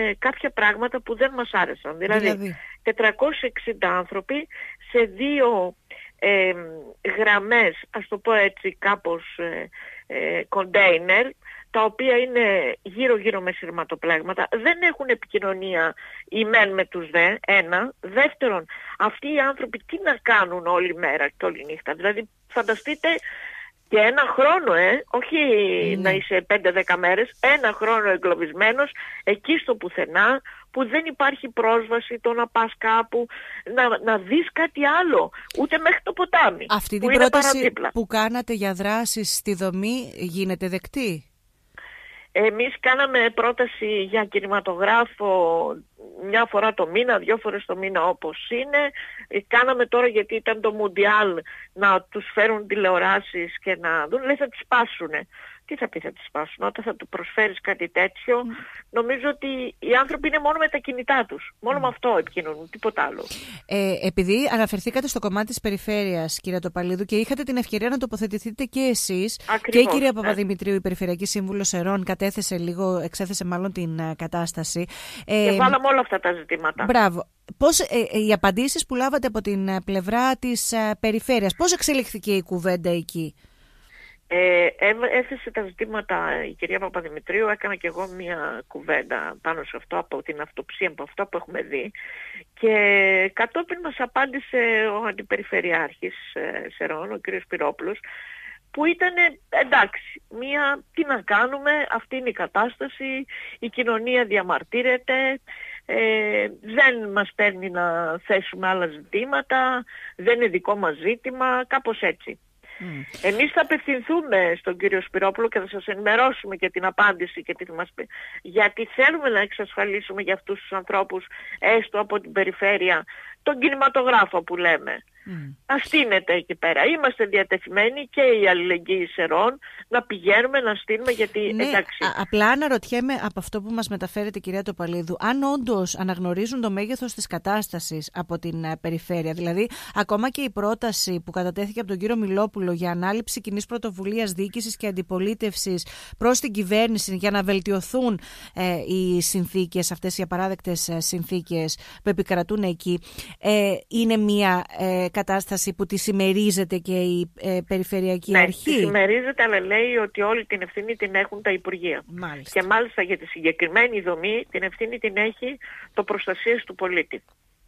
κάποια πράγματα που δεν μας άρεσαν. Δηλαδή 460 άνθρωποι σε 2 γραμμές, ας το πω έτσι κάπως κοντέινερ, τα οποία είναι γύρω-γύρω με σειρματοπλέγματα, δεν έχουν επικοινωνία οι μεν με τους δε, ένα. Δεύτερον, αυτοί οι άνθρωποι τι να κάνουν όλη μέρα και όλη νύχτα? Δηλαδή φανταστείτε και ένα χρόνο, όχι να είσαι 5-10 μέρες, ένα χρόνο εγκλωβισμένος εκεί στο πουθενά, που δεν υπάρχει πρόσβαση, το να πας κάπου, να δεις κάτι άλλο, ούτε μέχρι το ποτάμι. Αυτή την πρόταση που κάνατε για δράσεις στη δομή γίνεται δεκτή? Εμείς κάναμε πρόταση για κινηματογράφο 1 φορά το μήνα, 2 φορές το μήνα όπως είναι. Κάναμε τώρα, γιατί ήταν το Μουντιάλ, να τους φέρουν τηλεοράσεις και να δουν. Λέει θα τις σπάσουνε. Τι θα πει θα τις σπάσουν? Όταν θα του προσφέρεις κάτι τέτοιο, νομίζω ότι οι άνθρωποι είναι μόνο με τα κινητά τους. Μόνο με αυτό επικοινωνούν, τίποτα άλλο. Επειδή αναφερθήκατε στο κομμάτι της περιφέρειας, κυρία Τοπαλίδου, και είχατε την ευκαιρία να τοποθετηθείτε και εσείς, και η κυρία Παπαδημητρίου, η Περιφερειακή Σύμβουλος Ερών, εξέθεσε μάλλον την κατάσταση. Και βάλαμε όλα αυτά τα ζητήματα. Μπράβο. Πώς οι απαντήσεις που λάβατε από την πλευρά της περιφέρειας, πώς εξελιχθήκε η κουβέντα εκεί? Έθεσε τα ζητήματα η κυρία Παπαδημητρίου, έκανα και εγώ μια κουβέντα πάνω σε αυτό, από την αυτοψία, από αυτά που έχουμε δει, και κατόπιν μας απάντησε ο Αντιπεριφερειάρχης Σερών, ο κύριος Πυρόπουλος, που ήταν εντάξει, τι να κάνουμε, αυτή είναι η κατάσταση, η κοινωνία διαμαρτύρεται, δεν μας παίρνει να θέσουμε άλλα ζητήματα, δεν είναι δικό μας ζήτημα, κάπως έτσι. Εμείς θα απευθυνθούμε στον κύριο Σπυρόπουλο και θα σας ενημερώσουμε και την απάντηση και τι μας πει, γιατί θέλουμε να εξασφαλίσουμε για αυτούς τους ανθρώπους, έστω από την περιφέρεια, τον κινηματογράφο που λέμε. Ας στείνεται εκεί πέρα. Είμαστε διατεθειμένοι και οι αλληλεγγύοι Σερών να πηγαίνουμε να στείλουμε, γιατί εντάξει. Απλά αναρωτιέμαι από αυτό που μας μεταφέρετε, κυρία Τοπαλίδου, αν όντως αναγνωρίζουν το μέγεθος της κατάστασης από την περιφέρεια. Δηλαδή, ακόμα και η πρόταση που κατατέθηκε από τον κύριο Μιλόπουλο για ανάληψη κοινής πρωτοβουλίας διοίκησης και αντιπολίτευσης προς την κυβέρνηση για να βελτιωθούν οι συνθήκες, αυτές οι απαράδεκτες συνθήκες που επικρατούν εκεί, είναι μια κατάσταση που τη συμμερίζεται και η Περιφερειακή Αρχή? Ναι, τη συμμερίζεται, αλλά λέει ότι όλη την ευθύνη την έχουν τα Υπουργεία. Μάλιστα. Και μάλιστα για τη συγκεκριμένη δομή την ευθύνη την έχει το Προστασίας του Πολίτη.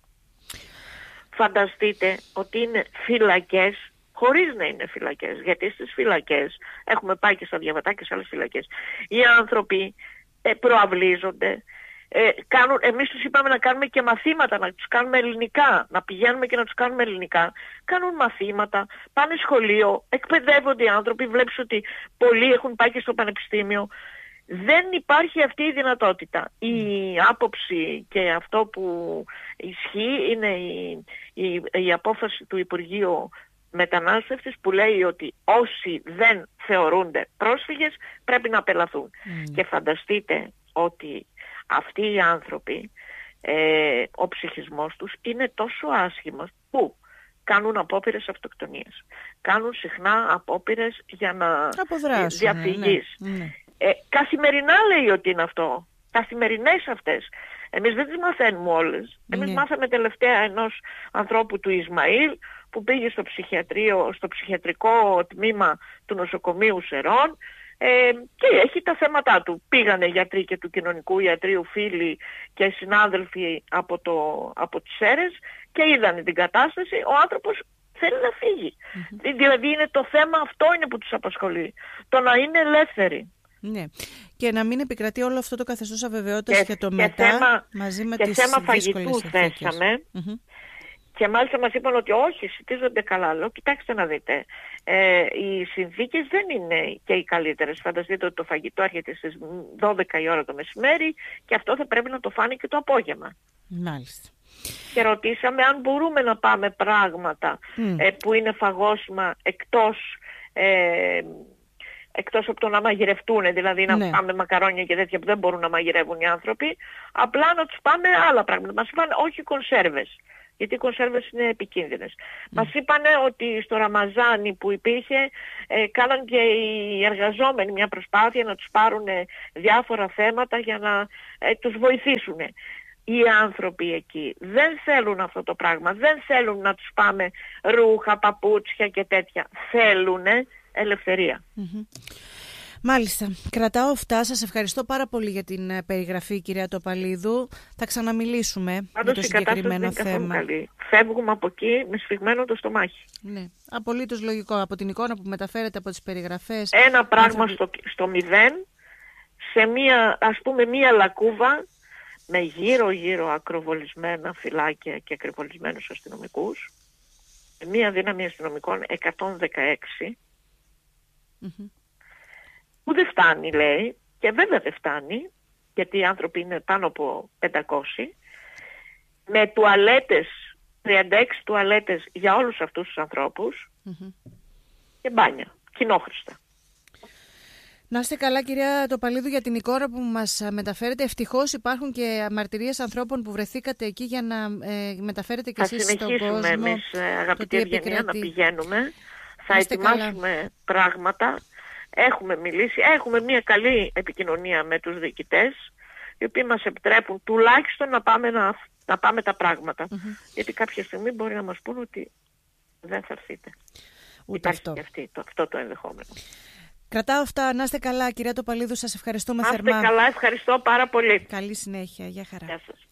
Φανταστείτε ότι είναι φυλακές χωρίς να είναι φυλακές, γιατί στις φυλακές, έχουμε πάει και στα Διαβατά και σε άλλες φυλακές, οι άνθρωποι προαυλίζονται, εμείς τους είπαμε να κάνουμε και μαθήματα, να τους κάνουμε ελληνικά, να πηγαίνουμε και να τους κάνουμε ελληνικά. Κάνουν μαθήματα, πάνε σχολείο, εκπαιδεύονται οι άνθρωποι, βλέπεις ότι πολλοί έχουν πάει και στο πανεπιστήμιο. Δεν υπάρχει αυτή η δυνατότητα. Η άποψη και αυτό που ισχύει είναι η απόφαση του Υπουργείου Μετανάστευσης, που λέει ότι όσοι δεν θεωρούνται πρόσφυγες πρέπει να απελαθούν. Και φανταστείτε ότι αυτοί οι άνθρωποι, ο ψυχισμός τους είναι τόσο άσχημος που κάνουν απόπειρες αυτοκτονίας. Κάνουν συχνά απόπειρες για να διαφυγής. Καθημερινά λέει ότι είναι αυτό. Καθημερινές αυτές. Εμείς δεν τις μαθαίνουμε όλες. Εμείς μάθαμε τελευταία ενός ανθρώπου του Ισμαήλ που πήγε στο ψυχιατρικό τμήμα του νοσοκομείου Σερών, και έχει τα θέματα του. Πήγανε γιατροί και του κοινωνικού ιατρίου, φίλοι και συνάδελφοι από τις Σέρες, και είδανε την κατάσταση. Ο άνθρωπος θέλει να φύγει. Δηλαδή είναι το θέμα αυτό είναι που τους απασχολεί. Το να είναι ελεύθεροι. Ναι. Και να μην επικρατεί όλο αυτό το καθεστώς αβεβαιότητας και το μετά, μαζί με τις θέμα φαγητού θέσαμε. Και μάλιστα μας είπαν ότι όχι, συντίζονται καλά. Λέω, κοιτάξτε να δείτε, οι συνθήκες δεν είναι και οι καλύτερες. Φανταστείτε ότι το φαγητό έρχεται στις 12 η ώρα το μεσημέρι και αυτό θα πρέπει να το φάνε και το απόγευμα. Μάλιστα. Και ρωτήσαμε αν μπορούμε να πάμε πράγματα που είναι φαγώσιμα εκτός από το να μαγειρευτούν, δηλαδή να πάμε μακαρόνια και τέτοια που δεν μπορούν να μαγειρεύουν οι άνθρωποι, απλά να τους πάμε άλλα πράγματα. Μας είπαν όχι κονσέρβες. γιατί οι κονσέρβες είναι επικίνδυνες. Μας είπανε ότι στο Ραμαζάνι που υπήρχε, κάναν και οι εργαζόμενοι μια προσπάθεια να τους πάρουν διάφορα θέματα για να τους βοηθήσουν. Οι άνθρωποι εκεί δεν θέλουν αυτό το πράγμα, δεν θέλουν να τους πάμε ρούχα, παπούτσια και τέτοια. Θέλουν ελευθερία. Μάλιστα. Κρατάω αυτά. Σας ευχαριστώ πάρα πολύ για την περιγραφή, κυρία Τοπαλίδου. Θα ξαναμιλήσουμε για το συγκεκριμένο θέμα. Καλή. Φεύγουμε από εκεί με σφιγμένο το στομάχι. Ναι, απολύτως λογικό. Από την εικόνα που μεταφέρεται από τις περιγραφές. Ένα πράγμα στο μηδέν, σε μία λακκούβα, με γύρω-γύρω ακροβολισμένα φυλάκια και ακροβολισμένους αστυνομικούς, μία δύναμη αστυνομικών 116, που δεν φτάνει, λέει, και βέβαια δεν φτάνει, γιατί οι άνθρωποι είναι πάνω από 500, με τουαλέτες, 36 τουαλέτες για όλους αυτούς τους ανθρώπους και μπάνια, κοινόχρηστα. Να είστε καλά, κυρία Τοπαλίδου, για την εικόνα που μας μεταφέρετε. Ευτυχώς υπάρχουν και μαρτυρίες ανθρώπων που βρεθήκατε εκεί για να μεταφέρετε και εσείς στον κόσμο. Θα συνεχίσουμε εμείς, αγαπητή Ευγενία, να πηγαίνουμε. Θα ετοιμάσουμε πράγματα. Έχουμε μιλήσει, έχουμε μια καλή επικοινωνία με τους διοικητές, οι οποίοι μας επιτρέπουν τουλάχιστον να πάμε τα πράγματα. Γιατί κάποια στιγμή μπορεί να μας πούν ότι δεν θα έρθετε. Υπάρχει και αυτό το ενδεχόμενο. Κρατάω αυτά. Να είστε καλά, κυρία Τοπαλίδου. Σας ευχαριστούμε θερμά. Να είστε καλά, ευχαριστώ πάρα πολύ. Καλή συνέχεια. Γεια χαρά. Γεια σας.